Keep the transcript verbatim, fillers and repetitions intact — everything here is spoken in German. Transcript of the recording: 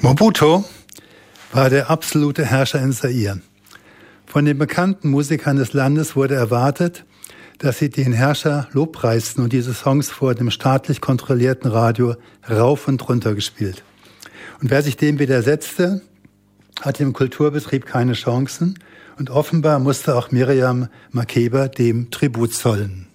Mobutu war der absolute Herrscher in Zaire. Von den bekannten Musikern des Landes wurde erwartet, dass sie den Herrscher lobpreisten und diese Songs vor dem staatlich kontrollierten Radio rauf und runter gespielt. Und wer sich dem widersetzte, hatte im Kulturbetrieb keine Chancen und offenbar musste auch Miriam Makeba dem Tribut zollen.